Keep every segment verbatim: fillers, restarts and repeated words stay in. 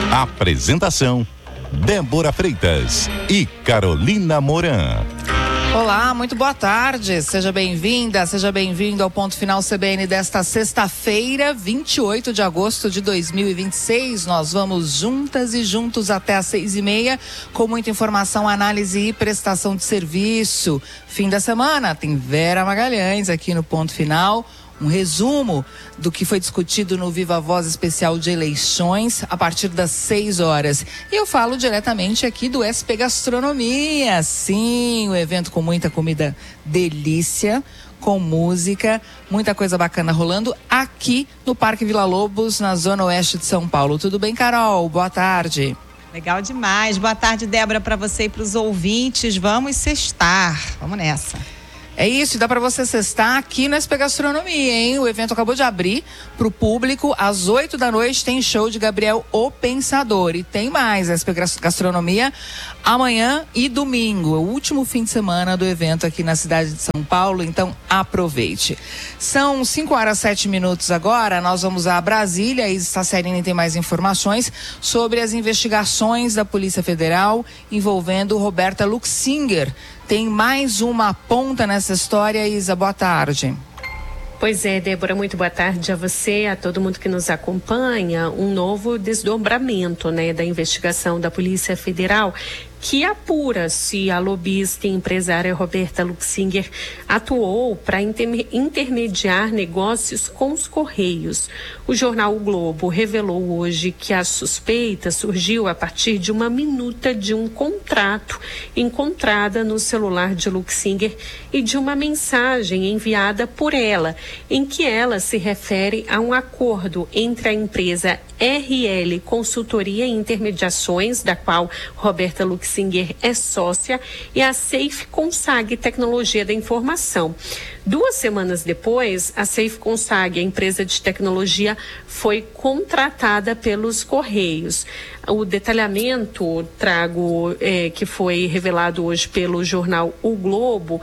Apresentação: Débora Freitas e Carolina Moran. Olá, muito boa tarde, seja bem-vinda, seja bem-vindo ao Ponto Final C B N desta sexta-feira, vinte e oito de agosto de dois mil e vinte e seis. Nós vamos juntas e juntos até às seis e meia, com muita informação, análise e prestação de serviço. Fim da semana tem Vera Magalhães aqui no Ponto Final. Um resumo do que foi discutido no Viva Voz especial de eleições a partir das seis horas. E eu falo diretamente aqui do S P Gastronomia. Sim, o evento com muita comida delícia, com música, muita coisa bacana rolando aqui no Parque Vila Lobos, na Zona Oeste de São Paulo. Tudo bem, Carol? Boa tarde. Legal demais. Boa tarde, Débora, para você e para os ouvintes. Vamos sextar. Vamos nessa. É isso, e dá para você cestar aqui no S P Gastronomia, hein? O evento acabou de abrir para o público. Às oito da noite tem show de Gabriel O Pensador. E tem mais S P Gastronomia amanhã e domingo. O último fim de semana do evento aqui na cidade de São Paulo. Então aproveite. São cinco horas e sete minutos agora. Nós vamos a Brasília. A Isa Sasserini tem mais informações sobre as investigações da Polícia Federal envolvendo Roberta Luxinger. Tem mais uma ponta nessa história, Isa, boa tarde. Pois é, Débora, muito boa tarde a você, a todo mundo que nos acompanha. Um novo desdobramento, né, da investigação da Polícia Federal, que apura se a lobista e empresária Roberta Luxinger atuou para inter- intermediar negócios com os Correios. O jornal O Globo revelou hoje que a suspeita surgiu a partir de uma minuta de um contrato encontrada no celular de Luxinger e de uma mensagem enviada por ela, em que ela se refere a um acordo entre a empresa R L Consultoria e Intermediações, da qual Roberta Luxinger é sócia, e a Safe Consag Tecnologia da Informação. Duas semanas depois, a Safe Consag, a empresa de tecnologia, foi contratada pelos Correios. O detalhamento trago é, que foi revelado hoje pelo jornal O Globo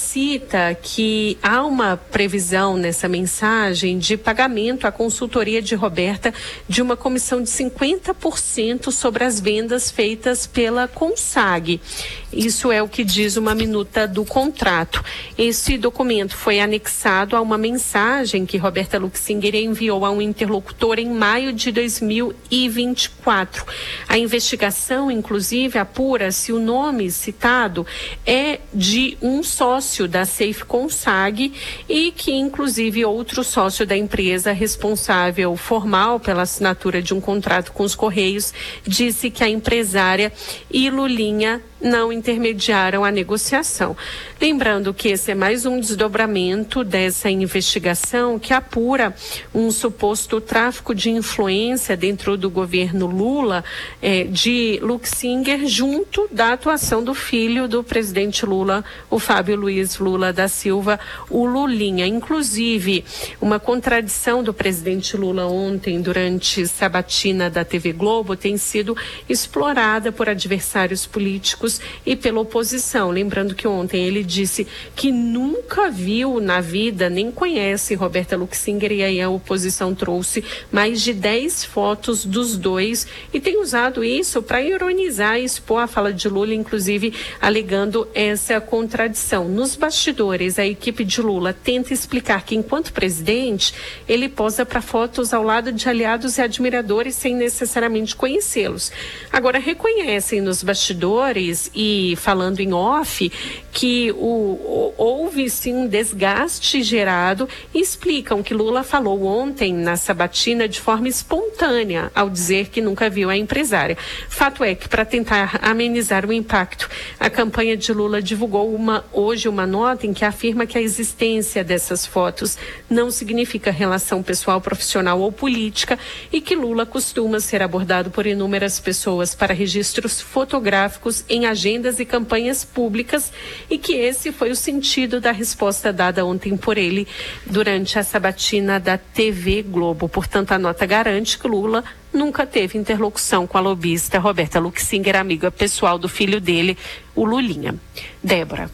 cita que há uma previsão nessa mensagem de pagamento à consultoria de Roberta de uma comissão de cinquenta por cento sobre as vendas feitas pela Consag. Isso é o que diz uma minuta do contrato. Esse documento foi anexado a uma mensagem que Roberta Luxinger enviou a um interlocutor em maio de dois mil e vinte e quatro. A investigação, inclusive, apura se o nome citado é de um sócio da Safe Consag e que, inclusive, outro sócio da empresa responsável formal pela assinatura de um contrato com os Correios disse que a empresária e Lulinha não intermediaram a negociação. Lembrando que esse é mais um desdobramento dessa investigação que apura um suposto tráfico de influência dentro do governo Lula eh, de Luxinger junto da atuação do filho do presidente Lula, o Fábio Luiz Lula da Silva, o Lulinha. Inclusive, uma contradição do presidente Lula ontem durante sabatina da T V Globo tem sido explorada por adversários políticos e pela oposição. Lembrando que ontem ele disse que nunca viu na vida, nem conhece Roberta Luxinger, e aí a oposição trouxe mais de dez fotos dos dois e tem usado isso para ironizar e expor a fala de Lula, inclusive alegando essa contradição. Nos bastidores, a equipe de Lula tenta explicar que, enquanto presidente, ele posa para fotos ao lado de aliados e admiradores sem necessariamente conhecê-los. Agora, reconhecem nos bastidores e falando em off que o, o, houve sim um desgaste gerado e explicam que Lula falou ontem na sabatina de forma espontânea ao dizer que nunca viu a empresária. Fato é que, para tentar amenizar o impacto, a campanha de Lula divulgou uma, hoje uma nota em que afirma que a existência dessas fotos não significa relação pessoal, profissional ou política e que Lula costuma ser abordado por inúmeras pessoas para registros fotográficos em agendas e campanhas públicas e que esse foi o sentido da resposta dada ontem por ele durante a sabatina da T V Globo. Portanto, a nota garante que Lula nunca teve interlocução com a lobista Roberta Luxinger, amiga pessoal do filho dele, o Lulinha. Débora.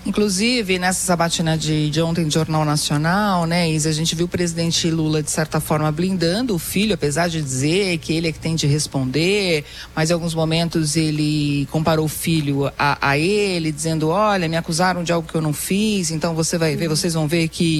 Inclusive, nessa sabatina de, de ontem do Jornal Nacional, né, Isa, a gente viu o presidente Lula, de certa forma, blindando o filho, apesar de dizer que ele é que tem de responder, mas em alguns momentos ele comparou o filho a, a ele, dizendo, olha, me acusaram de algo que eu não fiz, então você vai ver, vocês vão ver que,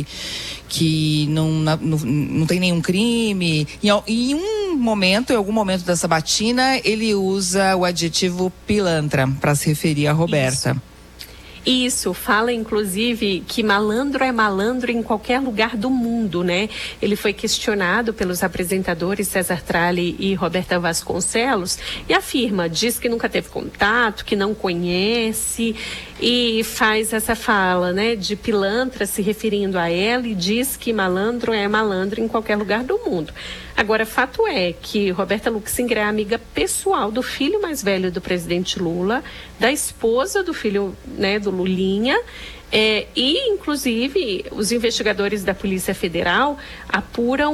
que não, não, não tem nenhum crime. E em um momento, em algum momento da sabatina, ele usa o adjetivo pilantra para se referir a Roberta. Isso. Isso, fala inclusive que malandro é malandro em qualquer lugar do mundo, né? Ele foi questionado pelos apresentadores César Tralli e Roberta Vasconcelos e afirma, diz que nunca teve contato, que não conhece e faz essa fala, né, de pilantra se referindo a ela e diz que malandro é malandro em qualquer lugar do mundo. Agora, fato é que Roberta Luxinger é amiga pessoal do filho mais velho do presidente Lula, da esposa do filho, né, do Lulinha, é, e, inclusive, os investigadores da Polícia Federal apuram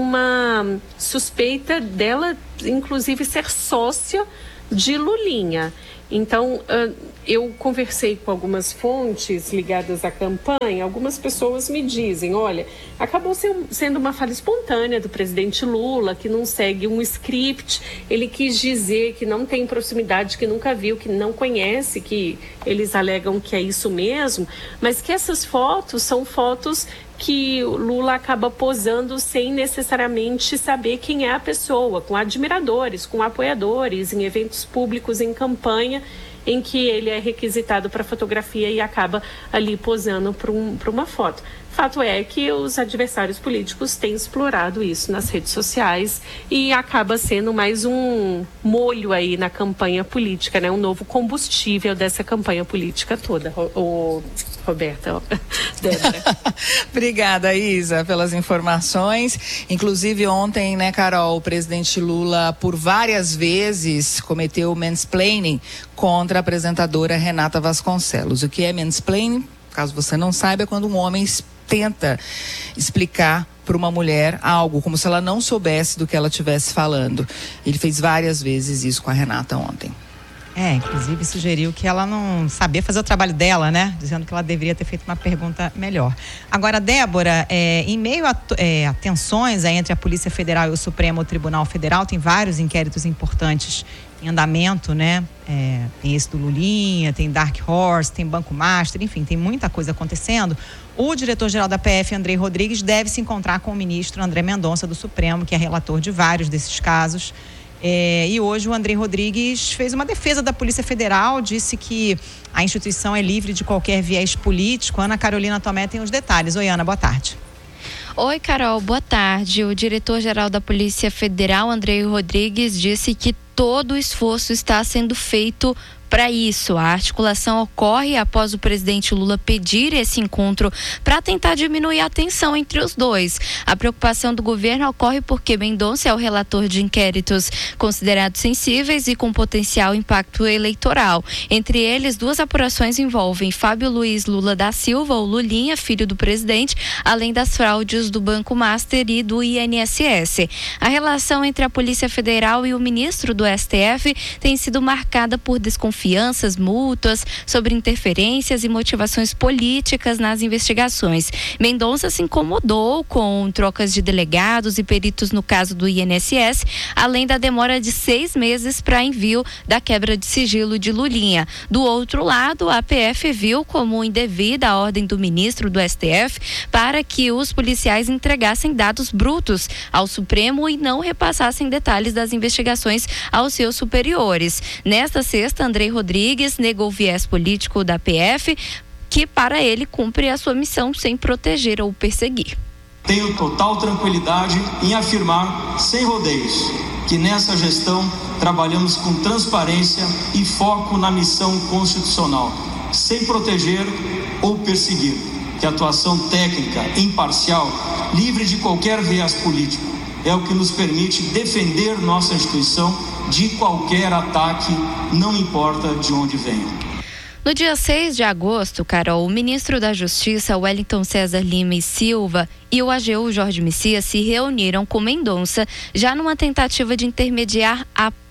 uma suspeita dela, inclusive, ser sócia de Lulinha. Então, eu conversei com algumas fontes ligadas à campanha, algumas pessoas me dizem, olha, acabou sendo uma fala espontânea do presidente Lula, que não segue um script, ele quis dizer que não tem proximidade, que nunca viu, que não conhece, que eles alegam que é isso mesmo, mas que essas fotos são fotos que o Lula acaba posando sem necessariamente saber quem é a pessoa, com admiradores, com apoiadores, em eventos públicos, em campanha, em que ele é requisitado para fotografia e acaba ali posando para um, para uma foto. Fato é que os adversários políticos têm explorado isso nas redes sociais e acaba sendo mais um molho aí na campanha política, né? Um novo combustível dessa campanha política toda. O, o Roberta, Débora. Obrigada, Isa, pelas informações. Inclusive ontem, né, Carol, o presidente Lula por várias vezes cometeu mansplaining contra a apresentadora Renata Vasconcelos. O que é mansplaining? Caso você não saiba, é quando um homem tenta explicar para uma mulher algo, como se ela não soubesse do que ela estivesse falando. Ele fez várias vezes isso com a Renata ontem. É, inclusive sugeriu que ela não sabia fazer o trabalho dela, né? Dizendo que ela deveria ter feito uma pergunta melhor. Agora, Débora, é, em meio a, é, a tensões aí entre a Polícia Federal e o Supremo Tribunal Federal, tem vários inquéritos importantes em andamento, né? É, tem esse do Lulinha, tem Dark Horse, tem Banco Master, enfim, tem muita coisa acontecendo. O diretor-geral da P F, Andrei Rodrigues, deve se encontrar com o ministro André Mendonça do Supremo, que é relator de vários desses casos. É, e hoje o Andrei Rodrigues fez uma defesa da Polícia Federal, disse que a instituição é livre de qualquer viés político. Ana Carolina Tomé tem os detalhes. Oi, Ana, boa tarde. Oi, Carol, boa tarde. O diretor-geral da Polícia Federal, Andrei Rodrigues, disse que todo o esforço está sendo feito para isso. A articulação ocorre após o presidente Lula pedir esse encontro para tentar diminuir a tensão entre os dois. A preocupação do governo ocorre porque Mendonça é o relator de inquéritos considerados sensíveis e com potencial impacto eleitoral. Entre eles, duas apurações envolvem Fábio Luiz Lula da Silva, o Lulinha, filho do presidente, além das fraudes do Banco Master e do I N S S. A relação entre a Polícia Federal e o ministro do S T F tem sido marcada por desconfiança Confianças mútuas sobre interferências e motivações políticas nas investigações. Mendonça se incomodou com trocas de delegados e peritos no caso do I N S S, além da demora de seis meses para envio da quebra de sigilo de Lulinha. Do outro lado, a P F viu como indevida a ordem do ministro do S T F para que os policiais entregassem dados brutos ao Supremo e não repassassem detalhes das investigações aos seus superiores. Nesta sexta, Andrei Rodrigues negou o viés político da P F, que para ele cumpre a sua missão sem proteger ou perseguir. Tenho total tranquilidade em afirmar, sem rodeios, que nessa gestão trabalhamos com transparência e foco na missão constitucional, sem proteger ou perseguir, que a atuação técnica, imparcial, livre de qualquer viés político, é o que nos permite defender nossa instituição de qualquer ataque, não importa de onde venha. No dia seis de agosto, Carol, o ministro da Justiça, Wellington César Lima e Silva, e o A G U Jorge Messias se reuniram com Mendonça, já numa tentativa de intermediar a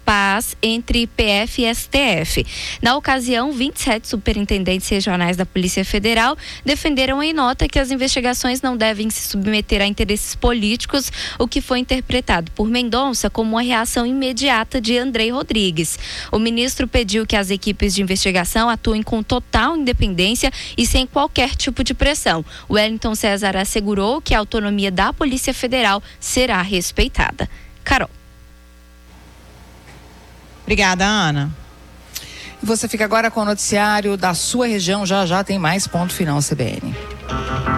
paz entre P F e S T F. Na ocasião, vinte e sete superintendentes regionais da Polícia Federal defenderam em nota que as investigações não devem se submeter a interesses políticos, o que foi interpretado por Mendonça como uma reação imediata de Andrei Rodrigues. O ministro pediu que as equipes de investigação atuem com total independência e sem qualquer tipo de pressão. Wellington César assegurou que a autonomia da Polícia Federal será respeitada. Carol. Obrigada, Ana. Você fica agora com o noticiário da sua região. Já já tem mais Ponto Final C B N.